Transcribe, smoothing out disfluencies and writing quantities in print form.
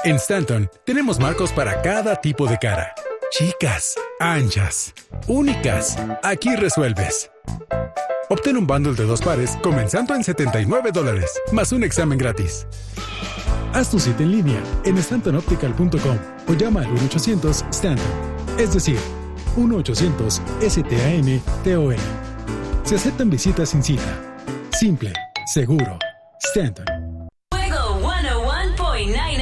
En Stanton tenemos marcos para cada tipo de cara. Chicas, anchas, únicas. Aquí resuelves. Obtén un bundle de 2 pares comenzando en $79, más un examen gratis. Haz tu cita en línea en stantonoptical.com o llama al 1-800-STANTON. Es decir, 1-800-STANTON. Se aceptan visitas sin cita. Simple, seguro. Stanton. Fuego 101.9